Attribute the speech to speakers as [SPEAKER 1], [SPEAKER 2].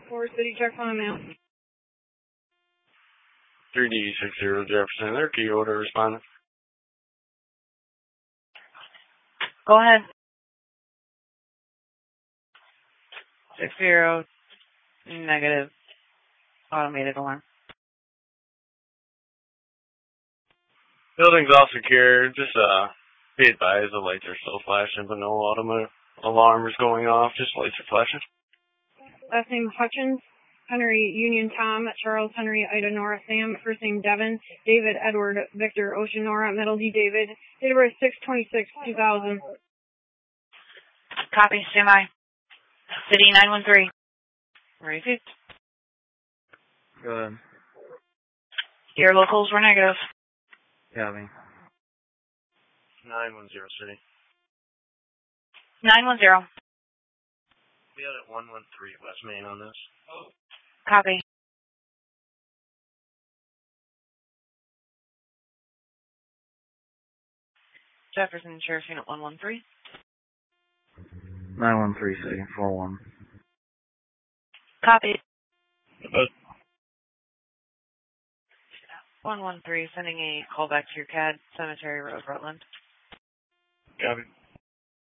[SPEAKER 1] 4 City check on mail.
[SPEAKER 2] 3D60 Jefferson, their key order responding.
[SPEAKER 3] Go ahead. 60, negative, automated alarm.
[SPEAKER 2] Building's all secure. Just be advised the lights are still flashing, but no automatic alarm is going off. Just lights are flashing.
[SPEAKER 1] Last name Hutchins, Henry Union Tom, Charles Henry Ida Nora Sam, first name Devin, David Edward Victor Ocean Nora, middle D David, date of birth 6/26/2000.
[SPEAKER 3] Copy, stand by. City 913. Received.
[SPEAKER 4] Go ahead.
[SPEAKER 3] Your locals were negative.
[SPEAKER 4] Copy.
[SPEAKER 2] 910 City.
[SPEAKER 3] 910.
[SPEAKER 2] We had it 113 West Main on this.
[SPEAKER 3] Copy. Jefferson Sheriff's Unit 113.
[SPEAKER 4] 913 City, 41.
[SPEAKER 3] Copy. 113, sending a call back to your CAD, Cemetery Road, Rutland.
[SPEAKER 2] Copy.